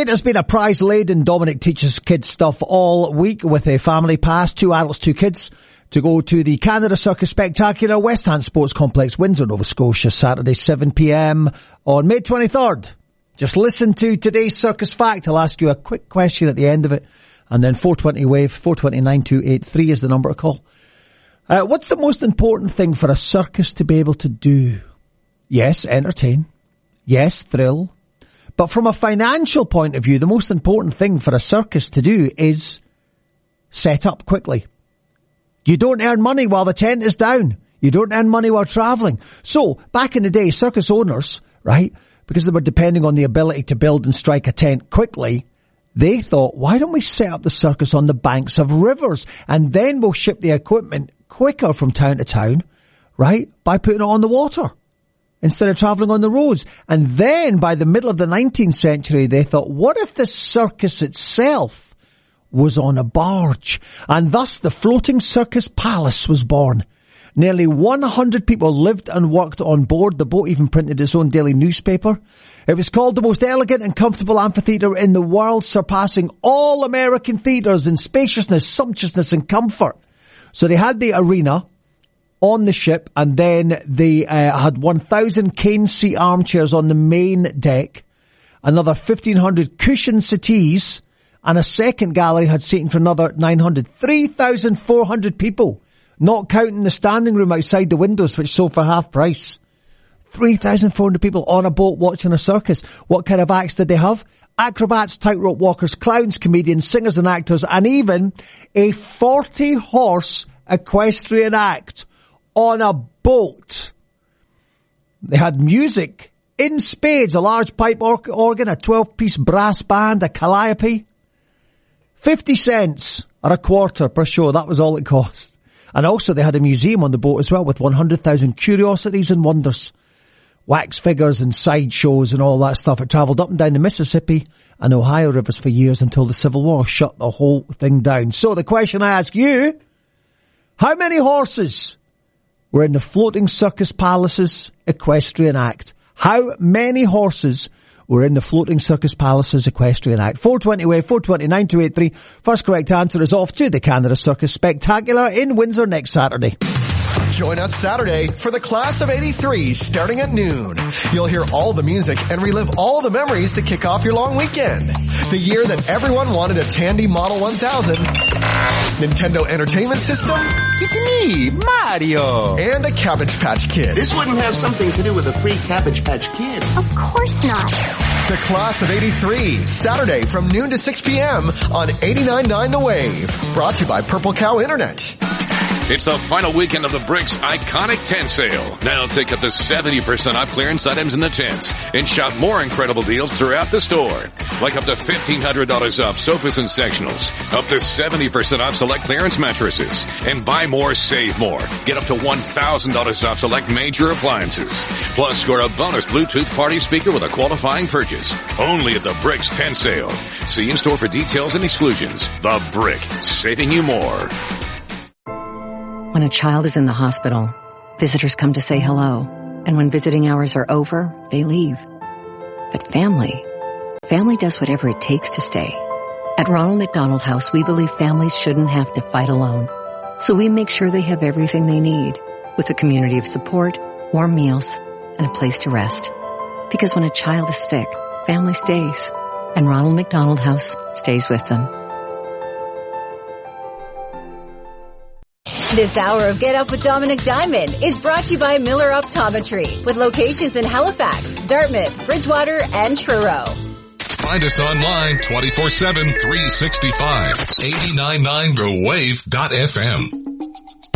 It has been a prize-laden Dominic Teaches Kids stuff all week with a family pass, 2 adults, 2 kids, to go to the Canada Circus Spectacular, Westhant Sports Complex, Windsor, Nova Scotia, Saturday, 7 p.m. on May 23rd. Just listen to today's Circus Fact. I'll ask you a quick question at the end of it. And then 420 WAVE, 420-9283 is the number to call. What's the most important thing for a circus to be able to do? Yes, entertain. Yes, thrill. But from a financial point of view, the most important thing for a circus to do is set up quickly. You don't earn money while the tent is down. You don't earn money while traveling. So, back in the day, circus owners, right, because they were depending on the ability to build and strike a tent quickly, they thought, why don't we set up the circus on the banks of rivers? And then we'll ship the equipment quicker from town to town, right, by putting it on the water instead of traveling on the roads. And then by the middle of the 19th century, they thought, what if the circus itself was on a barge? And thus the Floating Circus Palace was born. Nearly 100 people lived and worked on board. The boat even printed its own daily newspaper. It was called the most elegant and comfortable amphitheatre in the world, surpassing all American theatres in spaciousness, sumptuousness and comfort. So they had the arena on the ship, and then they had 1,000 cane seat armchairs on the main deck, another 1,500 cushioned settees, and a second gallery had seating for another 900. 3,400 people, not counting the standing room outside the windows, which sold for half price. 3,400 people on a boat watching a circus. What kind of acts did they have? Acrobats, tightrope walkers, clowns, comedians, singers and actors, and even a 40-horse equestrian act on a boat. They had music in spades, a large pipe organ, a 12-piece brass band, a calliope. 50 cents or a quarter per show. That was all it cost. And also they had a museum on the boat as well with 100,000 curiosities and wonders. Wax figures and sideshows and all that stuff. It travelled up and down the Mississippi and Ohio rivers for years until the Civil War shut the whole thing down. So the question I ask you, how many horses were in the Floating Circus Palace's Equestrian Act? How many horses were in the Floating Circus Palace's Equestrian Act? 420 WAVE, 420-9283. First correct answer is off to the Canada Circus Spectacular in Windsor next Saturday. Join us Saturday for the Class of 83 starting at noon. You'll hear all the music and relive all the memories to kick off your long weekend. The year that everyone wanted a Tandy Model 1000, Nintendo Entertainment System, it's me, Mario, and a Cabbage Patch Kid. This wouldn't have something to do with a free Cabbage Patch Kid. Of course not. The Class of 83, Saturday from noon to 6 p.m. on 89.9 The Wave. Brought to you by Purple Cow Internet. It's the final weekend of the Bricks Iconic Tent Sale. Now take up to 70% off clearance items in the tents and shop more incredible deals throughout the store. Like up to $1,500 off sofas and sectionals, up to 70% off select clearance mattresses, and buy more, save more. Get up to $1,000 off select major appliances. Plus score a bonus Bluetooth party speaker with a qualifying purchase. Only at the Bricks Tent Sale. See in store for details and exclusions. The Brick, saving you more. When a child is in the hospital, visitors come to say hello. And when visiting hours are over, they leave. But family does whatever it takes to stay. At Ronald McDonald House, we believe families shouldn't have to fight alone. So we make sure they have everything they need, with a community of support, warm meals, and a place to rest. Because when a child is sick, family stays. And Ronald McDonald House stays with them. This hour of Get Up with Dominic Diamond is brought to you by Miller Optometry, with locations in Halifax, Dartmouth, Bridgewater, and Truro. Find us online 24/7, 365. 89.9thewave.fm.